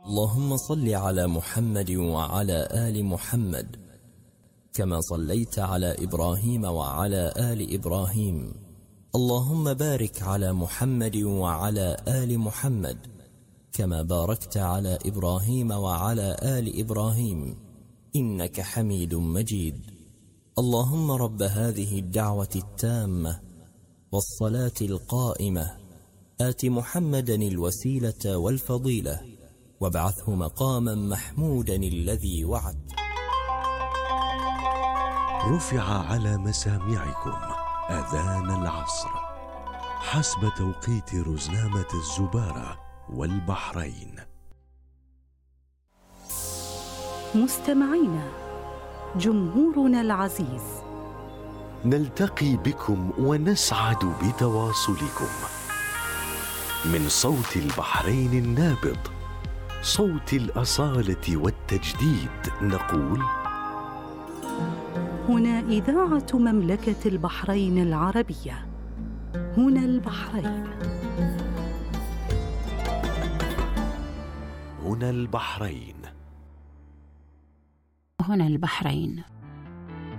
اللهم صل على محمد وعلى آل محمد كما صليت على إبراهيم وعلى آل إبراهيم. اللهم بارك على محمد وعلى آل محمد كما باركت على إبراهيم وعلى آل إبراهيم إنك حميد مجيد. اللهم رب هذه الدعوة التامة والصلاة القائمة آت محمدا الوسيلة والفضيلة وابعثه مقاما محمودا الذي وعدت. رفع على مسامعكم أذان العصر حسب توقيت رزنامة الزبارة والبحرين. مستمعينا، جمهورنا العزيز، نلتقي بكم ونسعد بتواصلكم من صوت البحرين النابض، صوت الأصالة والتجديد، نقول: هنا إذاعة مملكة البحرين العربية، هنا البحرين، هنا البحرين، هنا البحرين.